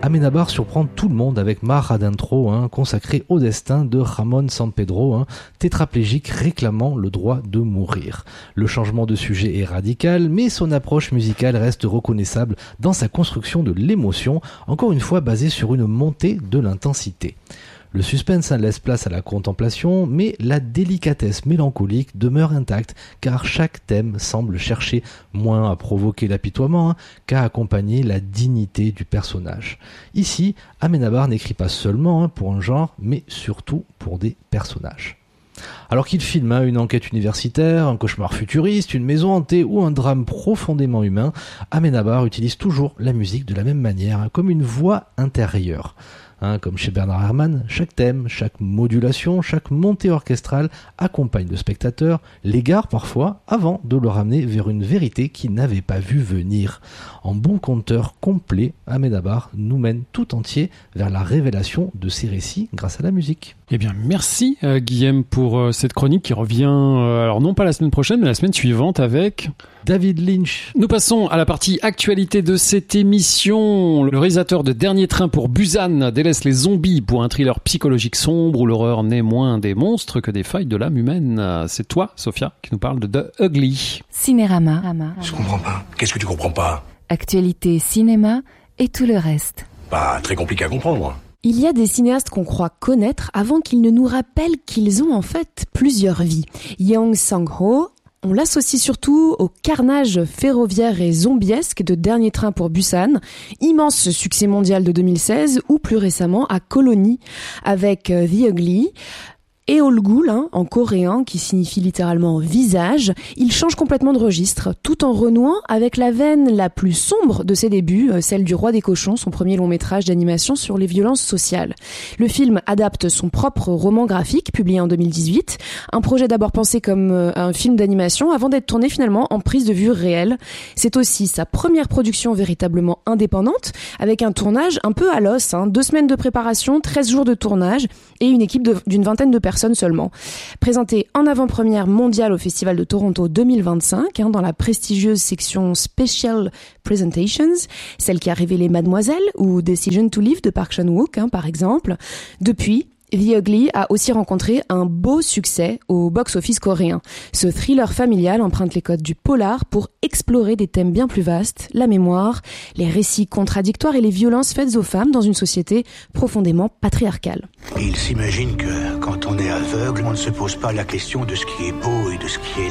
Amenábar surprend tout le monde avec Mar Adentro, consacré au destin de Ramón Sampedro, tétraplégique réclamant le droit de mourir. Le changement de sujet est radical, mais son approche musicale reste reconnaissable dans sa construction de l'émotion, encore une fois basée sur une montée de l'intensité. Le suspense laisse place à la contemplation, mais la délicatesse mélancolique demeure intacte, car chaque thème semble chercher moins à provoquer l'apitoiement qu'à accompagner la dignité du personnage. Ici, Amenábar n'écrit pas seulement pour un genre, mais surtout pour des personnages. Alors qu'il filme une enquête universitaire, un cauchemar futuriste, une maison hantée ou un drame profondément humain, Amenábar utilise toujours la musique de la même manière, comme une voix intérieure. Comme chez Bernard Herrmann, chaque thème, chaque modulation, chaque montée orchestrale accompagne le spectateur, l'égare parfois, avant de le ramener vers une vérité qu'il n'avait pas vu venir. En bon conteur complet, Amenábar nous mène tout entier vers la révélation de ses récits grâce à la musique. Eh bien, merci Guillaume pour cette chronique qui revient, alors non pas la semaine prochaine, mais la semaine suivante avec David Lynch. Nous passons à la partie actualité de cette émission. Le réalisateur de Dernier Train pour Busan délaisse les zombies pour un thriller psychologique sombre où l'horreur n'est moins des monstres que des failles de l'âme humaine. C'est toi, Sophia, qui nous parle de The Ugly. Cinérama. Je comprends pas. Qu'est-ce que tu comprends pas? Actualité, cinéma et tout le reste. Pas très compliqué à comprendre. Il y a des cinéastes qu'on croit connaître avant qu'ils ne nous rappellent qu'ils ont en fait plusieurs vies. Yeong Sang-ho, on l'associe surtout au carnage ferroviaire et zombiesque de Dernier Train pour Busan, immense succès mondial de 2016, ou plus récemment à Colony avec The Ugly. Et Olgul, en coréen, qui signifie littéralement visage, il change complètement de registre, tout en renouant avec la veine la plus sombre de ses débuts, celle du Roi des cochons, son premier long métrage d'animation sur les violences sociales. Le film adapte son propre roman graphique, publié en 2018, un projet d'abord pensé comme un film d'animation, avant d'être tourné finalement en prise de vue réelle. C'est aussi sa première production véritablement indépendante, avec un tournage un peu à l'os, 2 semaines de préparation, 13 jours de tournage, et une équipe d'une vingtaine de personnes seulement. Présenté en avant-première mondiale au Festival de Toronto 2025, dans la prestigieuse section Special Presentations, celle qui a révélé Mademoiselle ou Decision to Live de Park Chan-wook, par exemple. Depuis, The Ugly a aussi rencontré un beau succès au box-office coréen. Ce thriller familial emprunte les codes du polar pour explorer des thèmes bien plus vastes, la mémoire, les récits contradictoires et les violences faites aux femmes dans une société profondément patriarcale. Il s'imagine que quand on est aveugle, on ne se pose pas la question de ce qui est beau et de ce qui est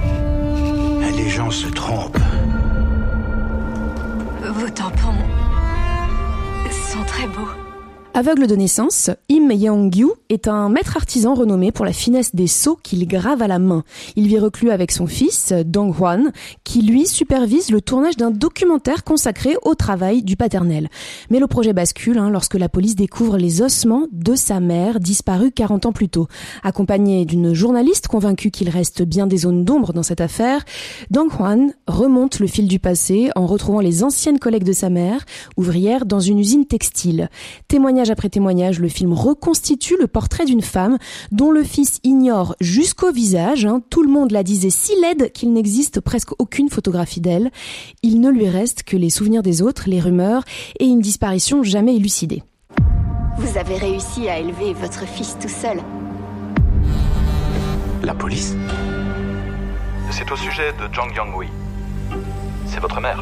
laid. Les gens se trompent. Vos tampons sont très beaux. Aveugle de naissance, Im Yeong-gyu est un maître artisan renommé pour la finesse des sceaux qu'il grave à la main. Il vit reclus avec son fils, Dong-hwan, qui lui supervise le tournage d'un documentaire consacré au travail du paternel. Mais le projet bascule lorsque la police découvre les ossements de sa mère, disparue 40 ans plus tôt. Accompagné d'une journaliste convaincue qu'il reste bien des zones d'ombre dans cette affaire, Dong-hwan remonte le fil du passé en retrouvant les anciennes collègues de sa mère, ouvrière dans une usine textile. Témoignage après témoignage, le film reconstitue le portrait d'une femme dont le fils ignore jusqu'au visage. Tout le monde la disait si laide qu'il n'existe presque aucune photographie d'elle. Il ne lui reste que les souvenirs des autres, les rumeurs et une disparition jamais élucidée. Vous avez réussi à élever votre fils tout seul. La police? C'est au sujet de Jang Young-hui. C'est votre mère.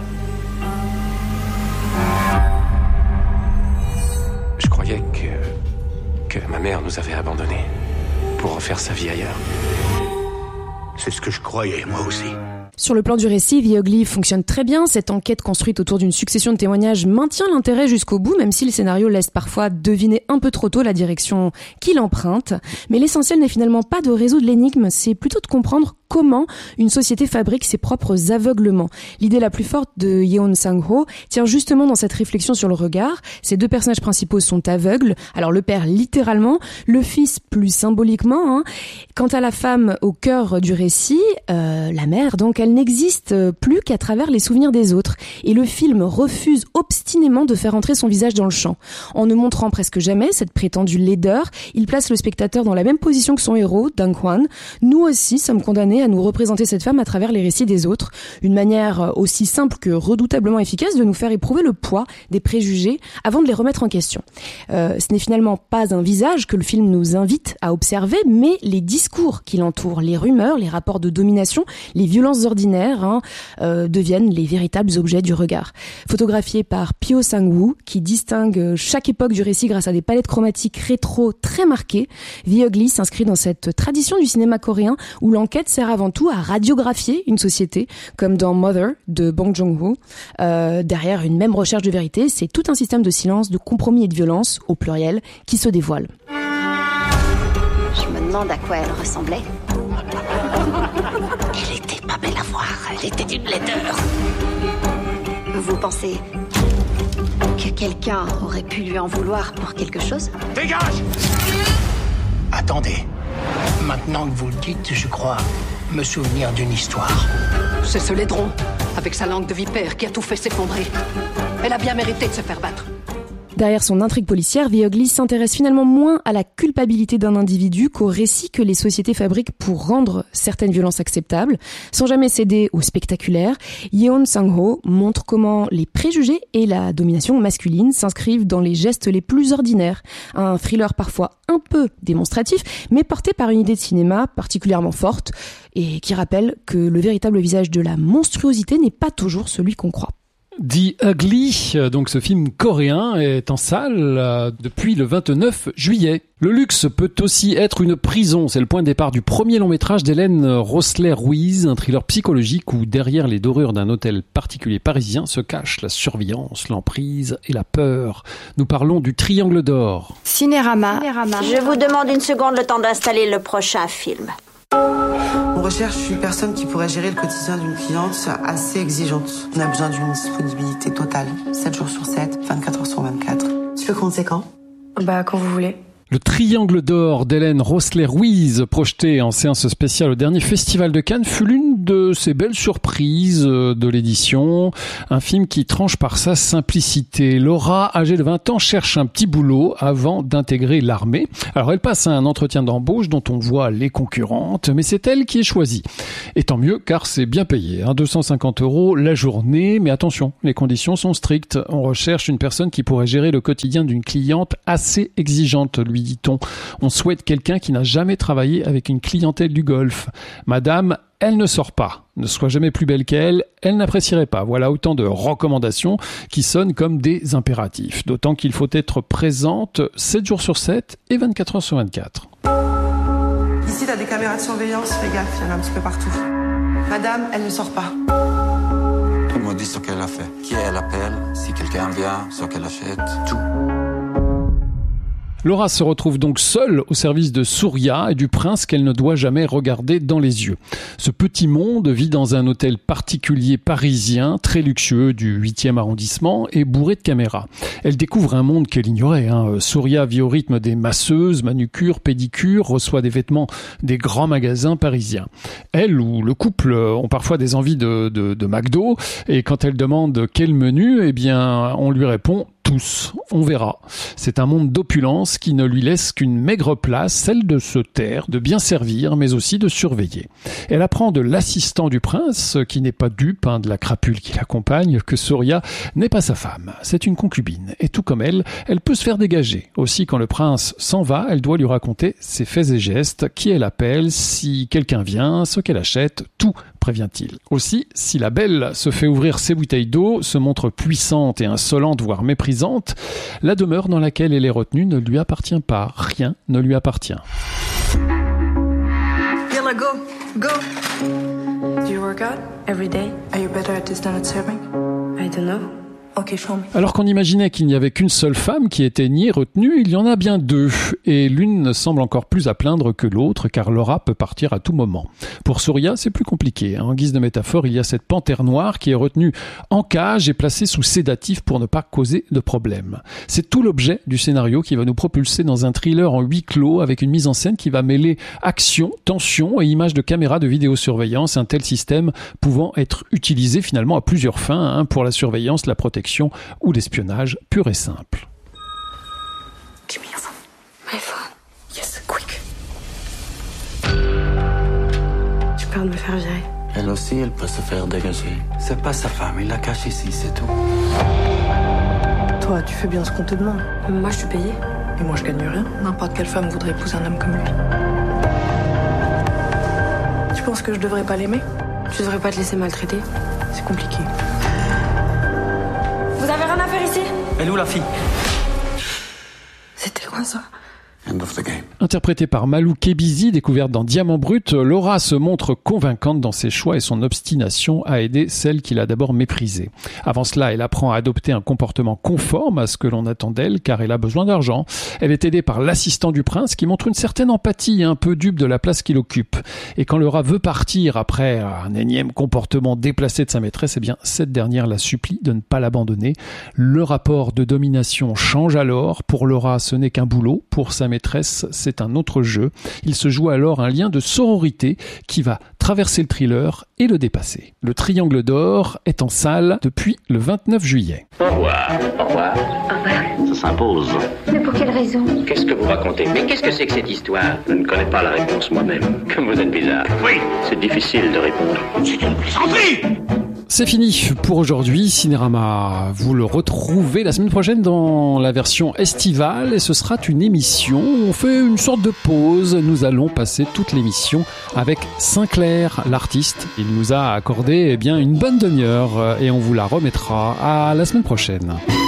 Je croyais que ma mère nous avait abandonnés pour refaire sa vie ailleurs. C'est ce que je croyais, moi aussi. Sur le plan du récit, The Ugly fonctionne très bien. Cette enquête construite autour d'une succession de témoignages maintient l'intérêt jusqu'au bout, même si le scénario laisse parfois deviner un peu trop tôt la direction qu'il emprunte. Mais l'essentiel n'est finalement pas de résoudre l'énigme, c'est plutôt de comprendre comment une société fabrique ses propres aveuglements. L'idée la plus forte de Yeon Sang-ho tient justement dans cette réflexion sur le regard. Ces 2 personnages principaux sont aveugles, alors le père littéralement, le fils plus symboliquement. Quant à la femme au cœur du récit, la mère, donc, elle n'existe plus qu'à travers les souvenirs des autres. Et le film refuse obstinément de faire entrer son visage dans le champ. En ne montrant presque jamais cette prétendue laideur, il place le spectateur dans la même position que son héros, Dong-hwan. Nous aussi sommes condamnés à nous représenter cette femme à travers les récits des autres. Une manière aussi simple que redoutablement efficace de nous faire éprouver le poids des préjugés avant de les remettre en question. Ce n'est finalement pas un visage que le film nous invite à observer, mais les discours qui l'entourent, les rumeurs, les rapports de domination, les violences ordinaires deviennent les véritables objets du regard. Photographié par Pyo Sang-woo, qui distingue chaque époque du récit grâce à des palettes chromatiques rétro très marquées, The Ugly s'inscrit dans cette tradition du cinéma coréen où l'enquête sert avant tout à radiographier une société, comme dans Mother de Bong Joon-ho. Derrière une même recherche de vérité, c'est tout un système de silence, de compromis et de violence, au pluriel, qui se dévoile. Je me demande à quoi elle ressemblait. Elle était pas belle à voir, elle était d'une laideur. Vous pensez que quelqu'un aurait pu lui en vouloir pour quelque chose ? Dégage! Attendez. Maintenant que vous le dites, je crois me souvenir d'une histoire. C'est ce laidron, avec sa langue de vipère, qui a tout fait s'effondrer. Elle a bien mérité de se faire battre. Derrière son intrigue policière, The Ugly s'intéresse finalement moins à la culpabilité d'un individu qu'au récit que les sociétés fabriquent pour rendre certaines violences acceptables. Sans jamais céder au spectaculaire, Yeon Sang-ho montre comment les préjugés et la domination masculine s'inscrivent dans les gestes les plus ordinaires. Un thriller parfois un peu démonstratif, mais porté par une idée de cinéma particulièrement forte et qui rappelle que le véritable visage de la monstruosité n'est pas toujours celui qu'on croit. The Ugly, donc ce film coréen, est en salle depuis le 29 juillet. Le luxe peut aussi être une prison. C'est le point de départ du premier long métrage d'Hélène Rossler-Ruiz, un thriller psychologique où derrière les dorures d'un hôtel particulier parisien se cachent la surveillance, l'emprise et la peur. Nous parlons du Triangle d'Or. Cinérama. Je vous demande une seconde, le temps d'installer le prochain film. On recherche une personne qui pourrait gérer le quotidien d'une cliente assez exigeante. On a besoin d'une disponibilité totale, 7 jours sur 7, 24 heures sur 24. Tu peux commencer quand ? Quand vous voulez. Le Triangle d'Or d'Hélène Rossler-Ruiz, projeté en séance spéciale au dernier Festival de Cannes, fut l'une de ces belles surprises de l'édition. Un film qui tranche par sa simplicité. Laura, âgée de 20 ans, cherche un petit boulot avant d'intégrer l'armée. Alors elle passe à un entretien d'embauche dont on voit les concurrentes, mais c'est elle qui est choisie. Et tant mieux, car c'est bien payé. 250 € la journée, mais attention, les conditions sont strictes. On recherche une personne qui pourrait gérer le quotidien d'une cliente assez exigeante, lui dit-on. On souhaite quelqu'un qui n'a jamais travaillé avec une clientèle du Golfe. Madame, elle ne sort pas. Ne sois jamais plus belle qu'elle, elle n'apprécierait pas. Voilà autant de recommandations qui sonnent comme des impératifs. D'autant qu'il faut être présente 7 jours sur 7 et 24 heures sur 24. Ici, t'as des caméras de surveillance, fais gaffe, il y en a un petit peu partout. Madame, elle ne sort pas. Elle me dit ce qu'elle a fait. Qui elle appelle, si quelqu'un vient, ce qu'elle achète, tout. Laura se retrouve donc seule au service de Surya et du prince qu'elle ne doit jamais regarder dans les yeux. Ce petit monde vit dans un hôtel particulier parisien, très luxueux du 8e arrondissement et bourré de caméras. Elle découvre un monde qu'elle ignorait. Surya vit au rythme des masseuses, manucures, pédicures, reçoit des vêtements des grands magasins parisiens. Elle ou le couple ont parfois des envies de McDo et quand elle demande quel menu, on lui répond tous, on verra. C'est un monde d'opulence qui ne lui laisse qu'une maigre place, celle de se taire, de bien servir, mais aussi de surveiller. Elle apprend de l'assistant du prince, qui n'est pas dupe de la crapule qui l'accompagne, que Surya n'est pas sa femme. C'est une concubine. Et tout comme elle peut se faire dégager. Aussi, quand le prince s'en va, elle doit lui raconter ses faits et gestes, qui elle appelle, si quelqu'un vient, ce qu'elle achète, tout, prévient-il. Aussi, si la belle se fait ouvrir ses bouteilles d'eau, se montre puissante et insolente, voire méprisante, la demeure dans laquelle elle est retenue ne lui appartient pas. Rien ne lui appartient. Yalla, go. Do you work out every day? Are you better at this than at serving? I don't know. Okay, show me. Alors qu'on imaginait qu'il n'y avait qu'une seule femme qui était niée, retenue, il y en a bien deux. Et l'une semble encore plus à plaindre que l'autre, car Laura peut partir à tout moment. Pour Surya, c'est plus compliqué. En guise de métaphore, il y a cette panthère noire qui est retenue en cage et placée sous sédatif pour ne pas causer de problème. C'est tout l'objet du scénario qui va nous propulser dans un thriller en huis clos avec une mise en scène qui va mêler action, tension et images de caméras de vidéosurveillance, un tel système pouvant être utilisé finalement à plusieurs fins, pour la surveillance, la protection ou l'espionnage pur et simple. Give me your phone. My phone. Yes, quick. peur de me faire virer. Elle aussi, elle peut se faire dégager. C'est pas sa femme, il la cache ici, c'est tout. Toi, tu fais bien ce qu'on te demande. Moi, je suis payée. Et moi, je gagne rien. N'importe quelle femme voudrait épouser un homme comme lui. Tu penses que je devrais pas l'aimer? Tu devrais pas te laisser maltraiter. C'est compliqué. Vous avez rien à faire ici? Elle est où la fille? C'était quoi ça? End of the game. Interprétée par Malou Kebizi, découverte dans Diamant Brut, Laura se montre convaincante dans ses choix et son obstination à aider celle qu'il a d'abord méprisée. Avant cela, elle apprend à adopter un comportement conforme à ce que l'on attend d'elle car elle a besoin d'argent. Elle est aidée par l'assistant du prince qui montre une certaine empathie, un peu dupe de la place qu'il occupe. Et quand Laura veut partir après un énième comportement déplacé de sa maîtresse, eh bien, cette dernière la supplie de ne pas l'abandonner. Le rapport de domination change alors. Pour Laura, ce n'est qu'un boulot. Pour sa maîtresse, c'est un autre jeu. Il se joue alors un lien de sororité qui va traverser le thriller et le dépasser. Le Triangle d'Or est en salle depuis le 29 juillet. Au revoir. Au revoir. Au revoir. Ça s'impose. Mais pour quelle raison? Qu'est-ce que vous racontez? Mais qu'est-ce que c'est que cette histoire? Je ne connais pas la réponse moi-même. Comme vous êtes bizarre. Oui. C'est difficile de répondre. C'est une plaisanterie! C'est fini pour aujourd'hui. Cinérama, vous le retrouvez la semaine prochaine dans la version estivale et ce sera une émission. On fait une sorte de pause. Nous allons passer toute l'émission avec Sinclair, l'artiste. Il nous a accordé une bonne demi-heure et on vous la remettra à la semaine prochaine.